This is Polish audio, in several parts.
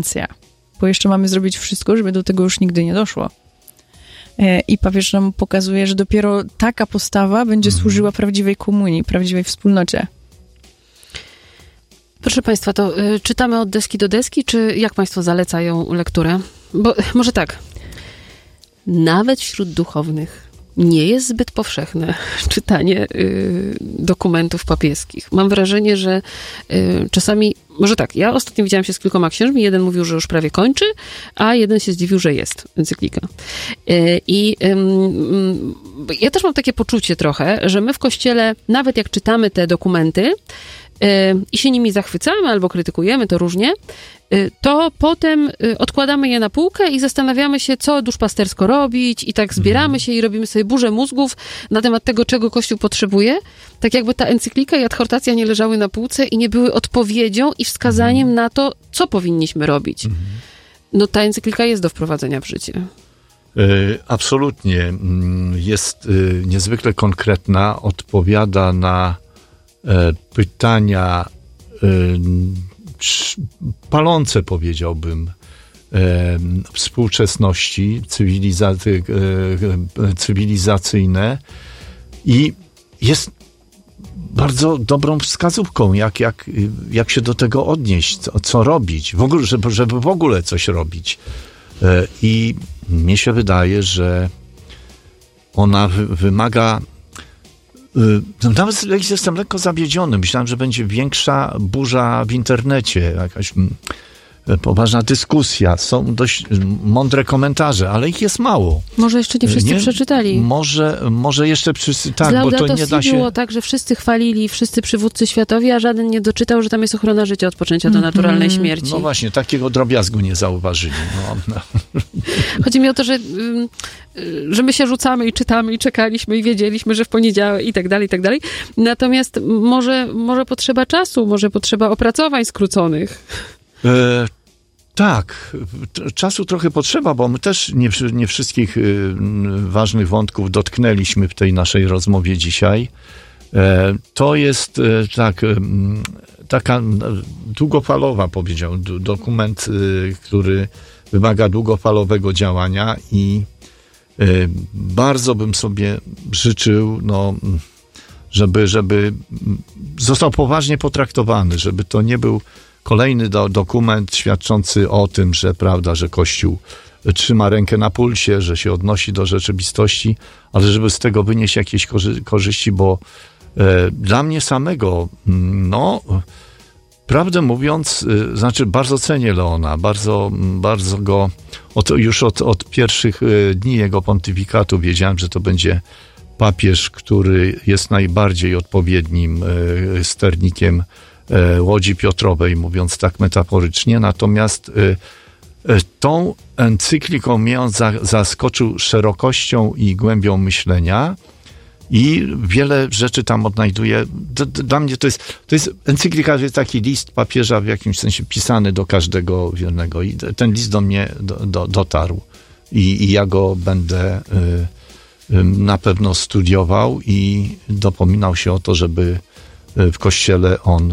prewencja, bo jeszcze mamy zrobić wszystko, żeby do tego już nigdy nie doszło. I papież nam pokazuje, że dopiero taka postawa będzie służyła prawdziwej komunii, prawdziwej wspólnocie. Proszę Państwa, to czytamy od deski do deski, czy jak Państwo zalecają lekturę? Bo może tak, nawet wśród duchownych nie jest zbyt powszechne czytanie dokumentów papieskich. Mam wrażenie, że czasami, może tak, ja ostatnio widziałam się z kilkoma księżmi, jeden mówił, że już prawie kończy, a jeden się zdziwił, że jest encyklika. Ja też mam takie poczucie trochę, że my w Kościele, nawet jak czytamy te dokumenty i się nimi zachwycamy albo krytykujemy, to różnie, to potem odkładamy je na półkę i zastanawiamy się, co duszpastersko robić i tak zbieramy się i robimy sobie burzę mózgów na temat tego, czego Kościół potrzebuje. Tak jakby ta encyklika i adhortacja nie leżały na półce i nie były odpowiedzią i wskazaniem na to, co powinniśmy robić. No ta encyklika jest do wprowadzenia w życie. Absolutnie. Jest niezwykle konkretna, odpowiada na pytania palące, powiedziałbym, współczesności, cywilizacyjne i jest bardzo dobrą wskazówką, jak się do tego odnieść, co robić, w ogóle, żeby w ogóle coś robić. I mnie się wydaje, że ona wymaga. Nawet jestem lekko zawiedziony. Myślałem, że będzie większa burza w internecie, jakaś poważna dyskusja, są dość mądre komentarze, ale ich jest mało. Może jeszcze nie wszyscy przeczytali. Może jeszcze tak, bo to nie da się. Było tak, że wszyscy chwalili, wszyscy przywódcy światowi, a żaden nie doczytał, że tam jest ochrona życia od poczęcia do naturalnej śmierci. No właśnie, takiego drobiazgu nie zauważyli. No. Chodzi mi o to, że my się rzucamy i czytamy i czekaliśmy i wiedzieliśmy, że w poniedziałek i tak dalej, i tak dalej. Natomiast może potrzeba czasu, może potrzeba opracowań skróconych. Tak, czasu trochę potrzeba, bo my też nie wszystkich ważnych wątków dotknęliśmy w tej naszej rozmowie dzisiaj. To jest taka długofalowa, powiedział, dokument, który wymaga długofalowego działania i bardzo bym sobie życzył, żeby został poważnie potraktowany, żeby to nie był kolejny dokument świadczący o tym, że prawda, że Kościół trzyma rękę na pulsie, że się odnosi do rzeczywistości, ale żeby z tego wynieść jakieś korzyści, bo dla mnie samego, prawdę mówiąc, znaczy bardzo cenię Leona, bardzo go, już od pierwszych dni jego pontyfikatu wiedziałem, że to będzie papież, który jest najbardziej odpowiednim sternikiem Łodzi Piotrowej, mówiąc tak metaforycznie. Natomiast tą encykliką mnie on zaskoczył szerokością i głębią myślenia i wiele rzeczy tam odnajduje. Dla mnie to jest encyklika, jest taki list papieża w jakimś sensie pisany do każdego wiernego i ten list do mnie dotarł i ja go będę na pewno studiował i dopominał się o to, żeby w Kościele on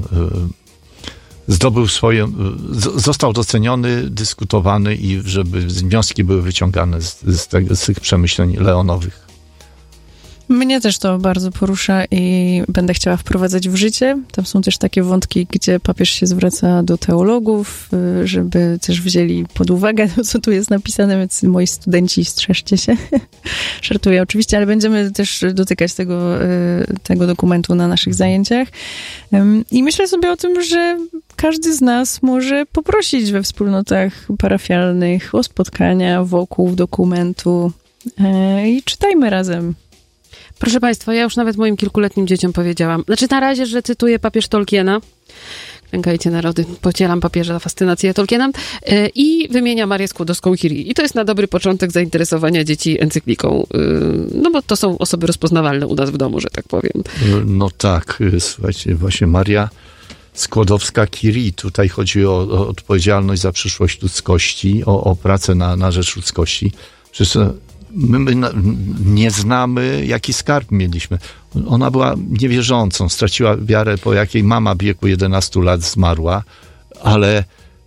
został doceniony, dyskutowany i żeby wnioski były wyciągane z tych przemyśleń leonowych. Mnie też to bardzo porusza i będę chciała wprowadzać w życie. Tam są też takie wątki, gdzie papież się zwraca do teologów, żeby też wzięli pod uwagę to, co tu jest napisane, więc moi studenci, strzeżcie się. Żartuję oczywiście, ale będziemy też dotykać tego dokumentu na naszych zajęciach. I myślę sobie o tym, że każdy z nas może poprosić we wspólnotach parafialnych o spotkania wokół dokumentu i czytajmy razem. Proszę Państwa, ja już nawet moim kilkuletnim dzieciom powiedziałam. Znaczy na razie, że cytuję papież Tolkiena. Klękajcie narody, pocielam papieża fascynację Tolkienem i wymienia Marię Skłodowską-Curie. I to jest na dobry początek zainteresowania dzieci encykliką. No bo to są osoby rozpoznawalne u nas w domu, że tak powiem. No tak, słuchajcie, właśnie Maria Skłodowska-Curie. Tutaj chodzi o odpowiedzialność za przyszłość ludzkości, o pracę na rzecz ludzkości. Przecież my nie znamy, jaki skarb mieliśmy. Ona była niewierzącą, straciła wiarę, po jakiej mama w wieku 11 lat zmarła, ale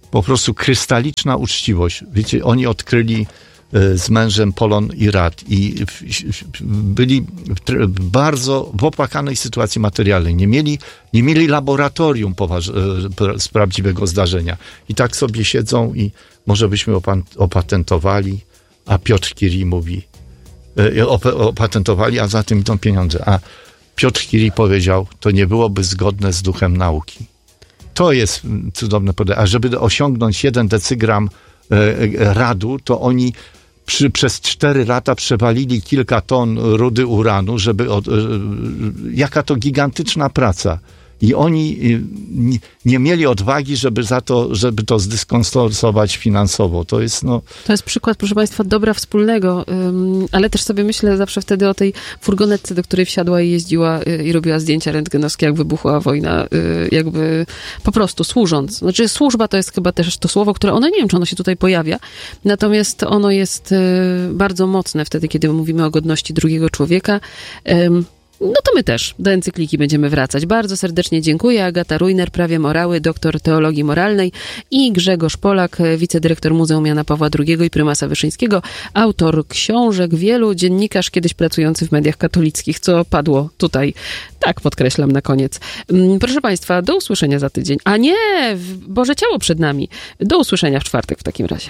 po prostu krystaliczna uczciwość. Wiecie, oni odkryli z mężem polon i rad i byli bardzo w opłakanej sytuacji materialnej. Nie mieli laboratorium z prawdziwego zdarzenia. I tak sobie siedzą i może byśmy opatentowali, a Piotr Curie mówi, opatentowali, a za tym idą pieniądze. A Piotr Curie powiedział, to nie byłoby zgodne z duchem nauki. To jest cudowne podejście. A żeby osiągnąć 1 decygram radu, to oni przez 4 lata przewalili kilka ton rudy uranu, jaka to gigantyczna praca. I oni nie mieli odwagi, żeby to zdyskonsować finansowo. To jest przykład, proszę Państwa, dobra wspólnego, ale też sobie myślę zawsze wtedy o tej furgonetce, do której wsiadła i jeździła i robiła zdjęcia rentgenowskie, jak wybuchła wojna, jakby po prostu służąc. Znaczy służba to jest chyba też to słowo, które nie wiem, czy ono się tutaj pojawia, natomiast ono jest bardzo mocne wtedy, kiedy mówimy o godności drugiego człowieka. No to my też do encykliki będziemy wracać. Bardzo serdecznie dziękuję. Agata Rujner, Prawie morały, doktor teologii moralnej, i Grzegorz Polak, wicedyrektor Muzeum Jana Pawła II i prymasa Wyszyńskiego, autor książek wielu, dziennikarz kiedyś pracujący w mediach katolickich, co padło tutaj, tak podkreślam na koniec. Proszę Państwa, do usłyszenia za tydzień. A nie, Boże Ciało przed nami. Do usłyszenia w czwartek w takim razie.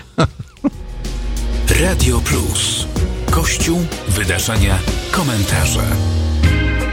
Radio Plus. Kościół, wydarzenia, komentarze.